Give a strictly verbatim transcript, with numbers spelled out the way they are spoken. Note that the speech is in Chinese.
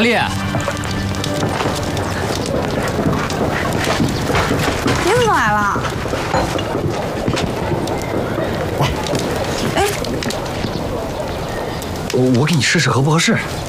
丽， 你怎么来了？哎， 我我给你试试合不合适。